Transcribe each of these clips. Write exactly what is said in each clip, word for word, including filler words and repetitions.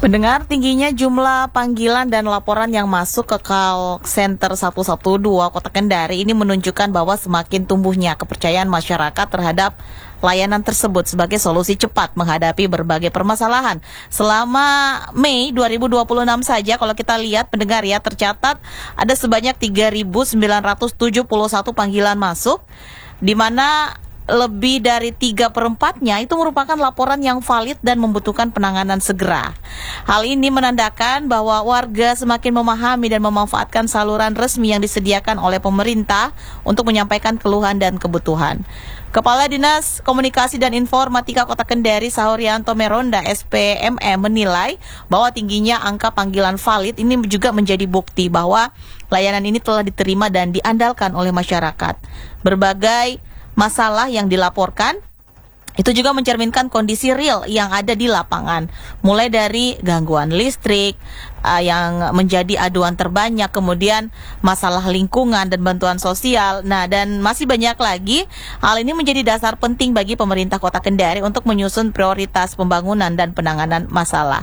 Pendengar, tingginya jumlah panggilan dan laporan yang masuk ke call center satu satu dua Kota Kendari ini menunjukkan bahwa semakin tumbuhnya kepercayaan masyarakat terhadap layanan tersebut sebagai solusi cepat menghadapi berbagai permasalahan. Selama Mei dua ribu dua puluh enam saja, kalau kita lihat pendengar ya, tercatat ada sebanyak tiga ribu sembilan ratus tujuh puluh satu panggilan masuk, di mana lebih dari tiga perempatnya itu merupakan laporan yang valid dan membutuhkan penanganan segera. Hal ini menandakan bahwa warga semakin memahami dan memanfaatkan saluran resmi yang disediakan oleh pemerintah untuk menyampaikan keluhan dan kebutuhan. Kepala Dinas Komunikasi dan Informatika Kota Kendari, Saurianto Meronda, S P M E, menilai bahwa tingginya angka panggilan valid ini juga menjadi bukti bahwa layanan ini telah diterima dan diandalkan oleh masyarakat. Berbagai masalah yang dilaporkan itu juga mencerminkan kondisi real yang ada di lapangan, mulai dari gangguan listrik uh, yang menjadi aduan terbanyak, kemudian masalah lingkungan dan bantuan sosial. Nah, dan masih banyak lagi. Hal ini menjadi dasar penting bagi pemerintah Kota Kendari untuk menyusun prioritas pembangunan dan penanganan masalah.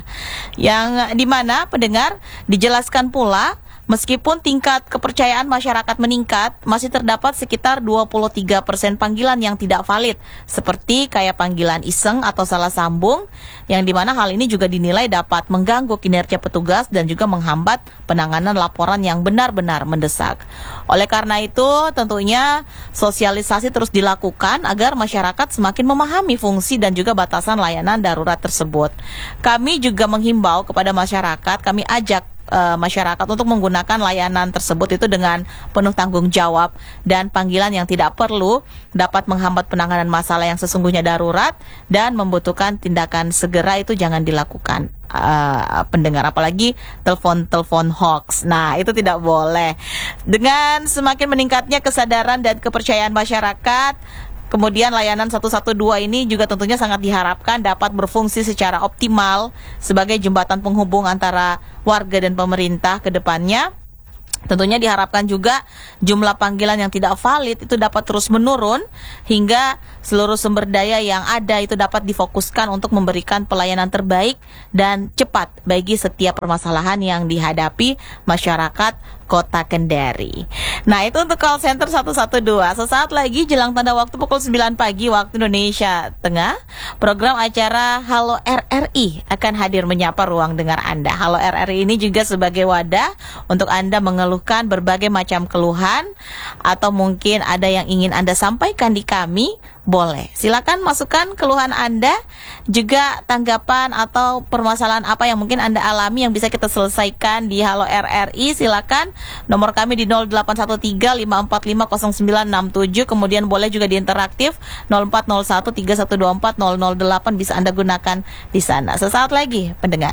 Yang dimana pendengar dijelaskan pula, meskipun tingkat kepercayaan masyarakat meningkat, masih terdapat sekitar dua puluh tiga persen panggilan yang tidak valid, seperti kayak panggilan iseng atau salah sambung, yang dimana hal ini juga dinilai dapat mengganggu kinerja petugas dan juga menghambat penanganan laporan yang benar-benar mendesak. Oleh karena itu, tentunya sosialisasi terus dilakukan agar masyarakat semakin memahami fungsi dan juga batasan layanan darurat tersebut. Kami juga menghimbau kepada masyarakat, kami ajak Uh, masyarakat untuk menggunakan layanan tersebut itu dengan penuh tanggung jawab, dan panggilan yang tidak perlu dapat menghambat penanganan masalah yang sesungguhnya darurat dan membutuhkan tindakan segera itu jangan dilakukan. Uh, pendengar, apalagi telepon-telepon hoax. Nah, itu tidak boleh. Dengan semakin meningkatnya kesadaran dan kepercayaan masyarakat, kemudian layanan satu satu dua ini juga tentunya sangat diharapkan dapat berfungsi secara optimal sebagai jembatan penghubung antara warga dan pemerintah ke depannya. Tentunya diharapkan juga jumlah panggilan yang tidak valid itu dapat terus menurun hingga seluruh sumber daya yang ada itu dapat difokuskan untuk memberikan pelayanan terbaik dan cepat bagi setiap permasalahan yang dihadapi masyarakat Kota Kendari. Nah, itu untuk call center satu satu dua. Sesaat lagi jelang tanda waktu pukul sembilan pagi waktu Indonesia Tengah, program acara Halo R R I akan hadir menyapa ruang dengar Anda. Halo R R I ini juga sebagai wadah untuk Anda mengeluhkan berbagai macam keluhan, atau mungkin ada yang ingin Anda sampaikan di kami. Boleh, silakan masukkan keluhan Anda, juga tanggapan atau permasalahan apa yang mungkin Anda alami yang bisa kita selesaikan di Halo R R I. Silakan, nomor kami di nol delapan satu tiga lima empat lima nol sembilan enam tujuh. Kemudian boleh juga di interaktif nol empat nol satu tiga satu dua empat nol nol delapan, bisa Anda gunakan di sana. Sesaat lagi, pendengar.